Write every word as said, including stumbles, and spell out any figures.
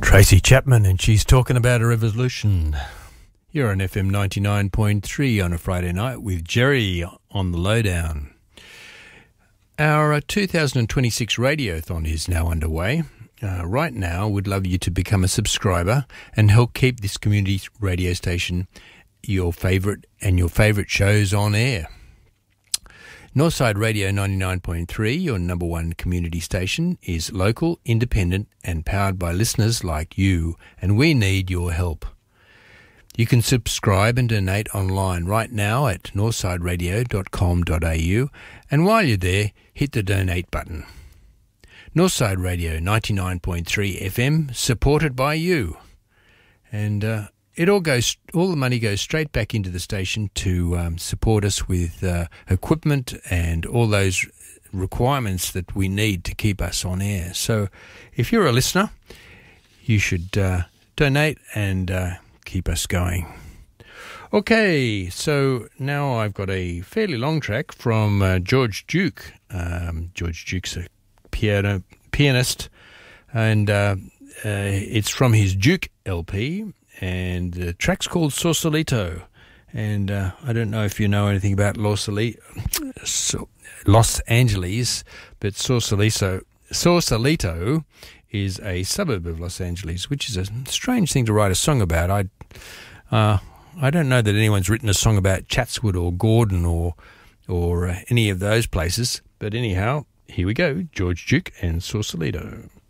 Tracy Chapman, and she's talking about a revolution. You're on F M ninety-nine point three on a Friday night with Jerry on the lowdown. Our uh, two thousand twenty-six Radiothon is now underway. Uh, right now, we'd love you to become a subscriber and help keep this community radio station your favourite and your favourite shows on air. Northside Radio ninety-nine point three, your number one community station, is local, independent and powered by listeners like you, and we need your help. You can subscribe and donate online right now at northside radio dot com dot a u, and while you're there, hit the donate button. Northside Radio ninety-nine point three F M, supported by you. And uh, it all goes, all the money goes straight back into the station to um, support us with uh, equipment and all those requirements that we need to keep us on air. So if you're a listener, you should uh, donate and uh, keep us going. Okay, so now I've got a fairly long track from uh, George Duke. Um, George Duke's a piano pianist, and uh, uh, it's from his Duke L P. And the track's called Sausalito. And uh, I don't know if you know anything about Los, Los Angeles, but Sausalito, Sausalito is a suburb of Los Angeles, which is a strange thing to write a song about. I uh, I don't know that anyone's written a song about Chatswood or Gordon or, or uh, any of those places. But anyhow, here we go, George Duke and Sausalito.